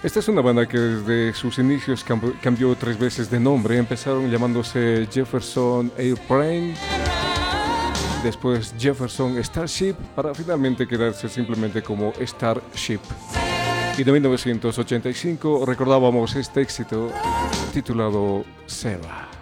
Esta es una banda que desde sus inicios cambió 3 veces de nombre. Empezaron llamándose Jefferson Airplane, después Jefferson Starship, para finalmente quedarse simplemente como Starship. Y de 1985 recordábamos este éxito titulado Seba.